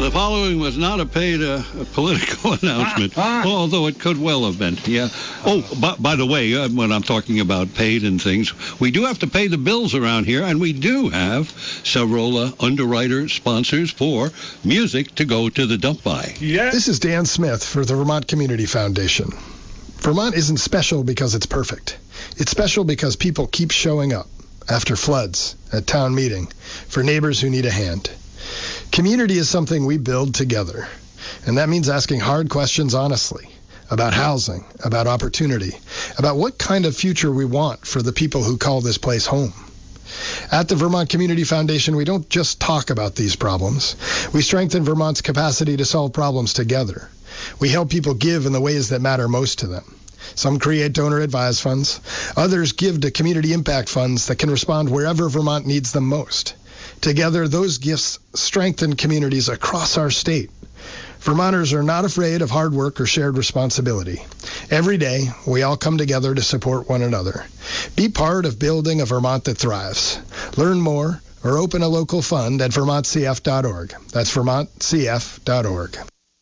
The following was not a paid political announcement, although it could well have been. Yeah. Oh, by the way, when I'm talking about paid and things, we do have to pay the bills around here, and we do have several underwriter sponsors for music to go to the dump by. Yeah. This is Dan Smith for the Vermont Community Foundation. Vermont isn't special because it's perfect. It's special because people keep showing up after floods, at town meeting, for neighbors who need a hand. Community is something we build together, and that means asking hard questions honestly about housing, about opportunity, about what kind of future we want for the people who call this place home. At the Vermont Community Foundation, we don't just talk about these problems. We strengthen Vermont's capacity to solve problems together. We help people give in the ways that matter most to them. Some create donor-advised funds. Others give to community impact funds that can respond wherever Vermont needs them most. Together, those gifts strengthen communities across our state. Vermonters are not afraid of hard work or shared responsibility. Every day, we all come together to support one another. Be part of building a Vermont that thrives. Learn more or open a local fund at vermontcf.org. That's vermontcf.org.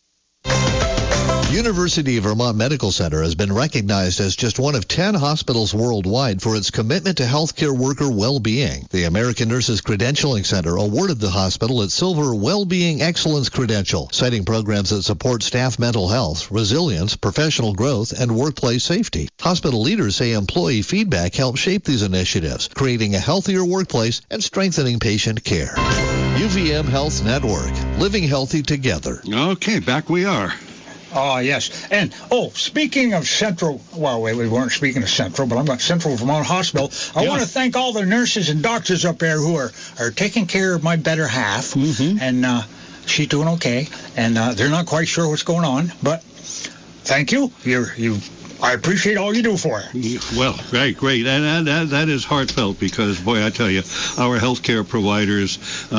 University of Vermont Medical Center has been recognized as just one of 10 hospitals worldwide for its commitment to healthcare worker well-being. The American Nurses Credentialing Center awarded the hospital its Silver Well-Being Excellence Credential, citing programs that support staff mental health, resilience, professional growth, and workplace safety. Hospital leaders say employee feedback helps shape these initiatives, creating a healthier workplace and strengthening patient care. UVM Health Network, living healthy together. Okay, back we are. Oh, yes. And, speaking of Central, well, we weren't speaking of Central, but I'm at Central Vermont Hospital. I want to thank all the nurses and doctors up there who are taking care of my better half. Mm-hmm. And she's doing okay. And they're not quite sure what's going on. But thank you. I appreciate all you do for her. Well, great. And that is heartfelt because, boy, I tell you, our healthcare providers,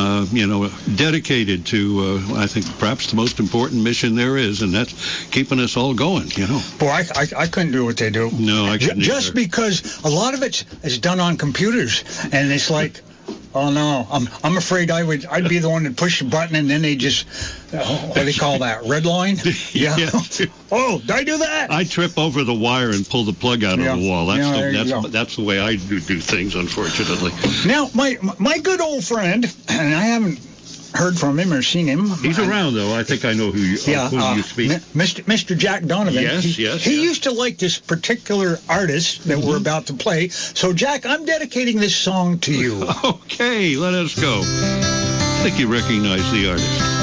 dedicated to, I think, perhaps the most important mission there is, and that's keeping us all going, Boy, I couldn't do what they do. No, I couldn't Just either. Because a lot of it's done on computers, and it's like... Oh no! I'm afraid I'd be the one to push the button and then they just what do they call that? Red line? Yeah. Oh, did I do that? I trip over the wire and pull the plug out of the wall. That's the way I do things, unfortunately. Now my good old friend, and I haven't heard from him or seen him. He's around though. I think I know who you speak. Mr. Jack Donovan. Yes. He used to like this particular artist that we're about to play. So Jack, I'm dedicating this song to you. Okay, let us go. I think you recognize the artist.